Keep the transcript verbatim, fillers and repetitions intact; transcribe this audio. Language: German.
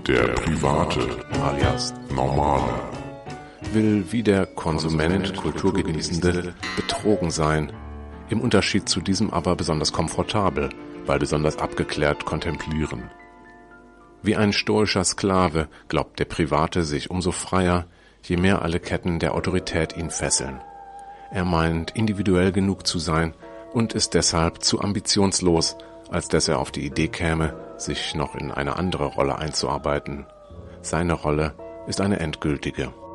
Der Private, alias Normale, will wie der Konsument, Kulturgenießende, betrogen sein, im Unterschied zu diesem aber besonders komfortabel, weil besonders abgeklärt kontemplieren. Wie ein stoischer Sklave glaubt der Private sich umso freier, je mehr alle Ketten der Autorität ihn fesseln. Er meint, individuell genug zu sein und ist deshalb zu ambitionslos, als dass er auf die Idee käme, sich noch in eine andere Rolle einzuarbeiten. Seine Rolle ist eine endgültige.